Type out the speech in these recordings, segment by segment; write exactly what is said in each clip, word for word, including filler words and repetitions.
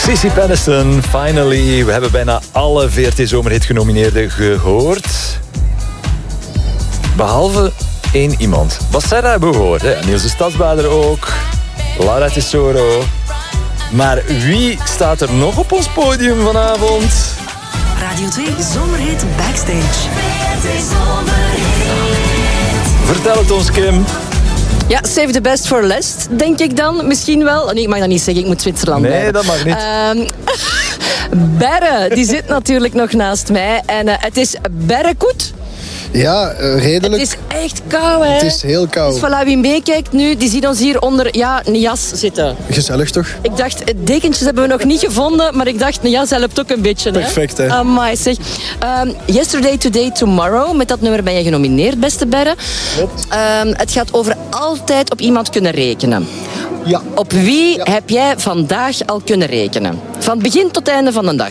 Sissy Peniston, finally. We hebben bijna alle V R T Zomerhit genomineerden gehoord. Behalve één iemand. Bassera hebben we gehoord. Hè? Niels de Stadsbader ook. Laura Tesoro. Maar wie staat er nog op ons podium vanavond? Radio twee Zomerhit Backstage. Vertel het ons, Kim. Ja, save the best for last, denk ik dan. Misschien wel. Nee, ik mag dat niet zeggen. Ik moet Zwitserland Nee, blijven. dat mag niet. Um, Berre, die zit natuurlijk nog naast mij. En uh, het is Berrekoet. Ja, uh, redelijk. Het is echt koud, hè? Het is heel koud. Dus voilà, wie meekijkt nu, die ziet ons hier onder ja, een jas zitten. Gezellig toch? Ik dacht, dekentjes hebben we nog niet gevonden, maar ik dacht, een jas helpt ook een beetje. Hè? Perfect, hè? Amai, zeg. Um, Yesterday, Today, Tomorrow. Met dat nummer ben je genomineerd, beste Berre. Um, het gaat over altijd op iemand kunnen rekenen. Ja. Op wie Ja. heb jij vandaag al kunnen rekenen? Van begin tot einde van de dag.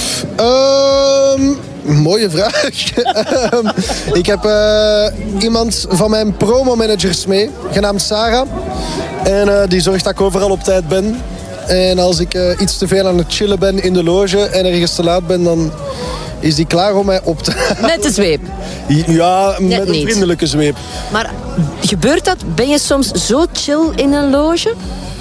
Um, mooie vraag. um, ik heb uh, iemand van mijn promomanagers mee, genaamd Sarah. En uh, die zorgt dat ik overal op tijd ben. En als ik uh, iets te veel aan het chillen ben in de loge en ergens te laat ben, dan is die klaar om mij op te halen. Met de zweep. Ja, met Net een niet. vriendelijke zweep. Maar gebeurt dat? Ben je soms zo chill in een loge?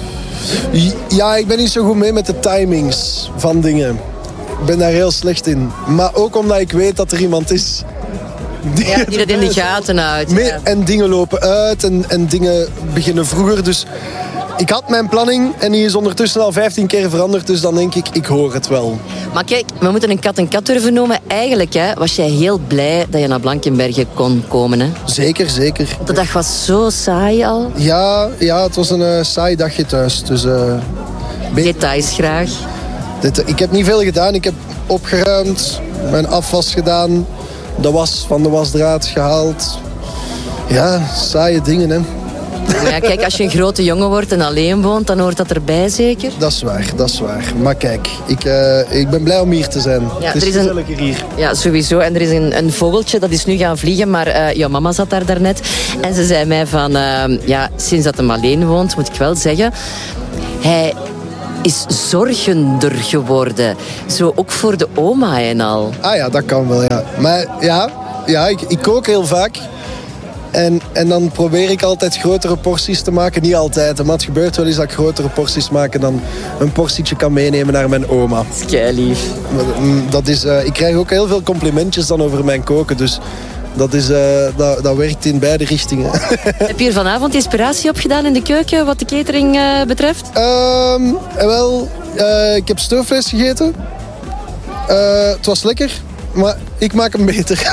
Ja, ik ben niet zo goed mee met de timings van dingen. Ik ben daar heel slecht in. Maar ook omdat ik weet dat er iemand is die, Ja, die dat in de gaten houdt. mee, Ja. en dingen lopen uit en, en dingen beginnen vroeger. Dus ik had mijn planning en die is ondertussen al vijftien keer veranderd. Dus dan denk ik, ik hoor het wel. Maar kijk, we moeten een kat en kat durven noemen. Eigenlijk hè, was jij heel blij dat je naar Blankenberge kon komen. Hè? Zeker, zeker. De dag was zo saai al. Ja, ja het was een uh, saai dagje thuis. Dus, uh, be- Details graag. dit, ik heb niet veel gedaan. Ik heb opgeruimd, mijn afwas gedaan, de was van de wasdraad gehaald. Ja, saaie dingen, hè. Maar ja, kijk, als je een grote jongen wordt en alleen woont, dan hoort dat erbij zeker. Dat is waar, dat is waar. Maar kijk, ik, uh, ik ben blij om hier te zijn. Ja, het is er is een- gezelliger hier. Ja, sowieso. En er is een, een vogeltje, dat is nu gaan vliegen, maar uh, jouw mama zat daar daarnet. En ze zei mij van, uh, ja, sinds dat hij alleen woont, moet ik wel zeggen, hij is zorgender geworden. Zo ook voor de oma en al. Ah ja, dat kan wel, ja. Maar ja, ja ik, ik kook heel vaak. En, en dan probeer ik altijd grotere porties te maken. Niet altijd, maar het gebeurt wel eens dat ik grotere porties maak en dan een portietje kan meenemen naar mijn oma. Dat is keilief. Maar, mm, Dat is, uh, ik krijg ook heel veel complimentjes dan over mijn koken. Dus dat, is, uh, dat, dat werkt in beide richtingen. Heb je hier vanavond inspiratie opgedaan in de keuken, wat de catering uh, betreft? um, wel, uh, ik heb stoofvlees gegeten. Uh, het was lekker, maar ik maak hem beter.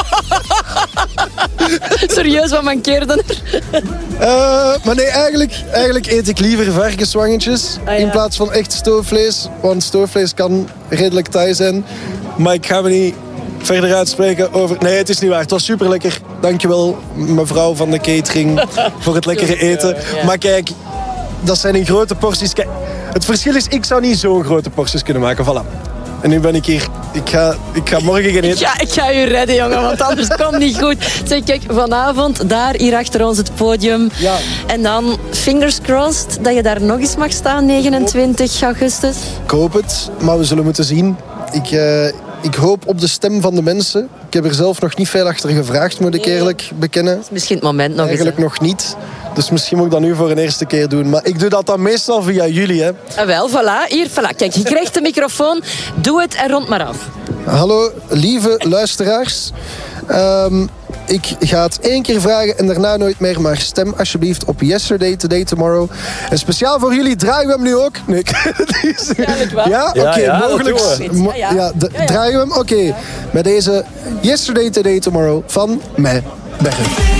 Serieus, wat mankeerde er? Uh, maar nee, eigenlijk, eigenlijk eet ik liever varkenswangetjes Ah, ja. in plaats van echt stoofvlees. Want stoofvlees kan redelijk taai zijn. Maar ik ga me niet verder uitspreken over... Nee, het is niet waar. Het was super lekker. Dankjewel, mevrouw van de catering, voor het lekkere eten. ja. Maar kijk, dat zijn in grote porties. Kijk, het verschil is, ik zou niet zo'n grote porties kunnen maken. Voilà. En nu ben ik hier. Ik ga, ik ga morgen gaan eten. Ja, ik ga je redden, jongen, want anders komt het niet goed. Zeg, kijk, vanavond daar hier achter ons het podium. Ja. En dan, fingers crossed, dat je daar nog eens mag staan, negenentwintig augustus. Ik hoop het, maar we zullen moeten zien. Ik, uh, ik hoop op de stem van de mensen. Ik heb er zelf nog niet veel achter gevraagd, moet ik eerlijk bekennen. Misschien het moment nog Eigenlijk eens. nog niet. Dus misschien moet ik dat nu voor een eerste keer doen. Maar ik doe dat dan meestal via jullie, hè. Ah, wel, voilà, hier, voilà. Kijk, je krijgt de microfoon, doe het en rond maar af. Hallo, lieve luisteraars. Um, ik ga het één keer vragen en daarna nooit meer. Maar stem alsjeblieft op Yesterday, Today, Tomorrow. En speciaal voor jullie draaien we hem nu ook. Nee, Waarschijnlijk wel. ja, oké, Ja, ja, dat mogelijk. doen we. Mo- Ja, ja. ja, de- Ja, ja. Draaien we hem? Oké. Met deze Yesterday, Today, Tomorrow van mij, Bergen.